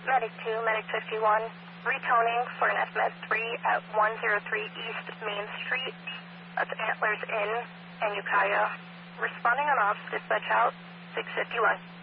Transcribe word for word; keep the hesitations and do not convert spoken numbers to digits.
Medic two, Medic fifty-one, retoning for an F M E D three at one oh three East Main Street. That's Antlers Inn and Ukiah. Responding on off, dispatch out, six fifty-one.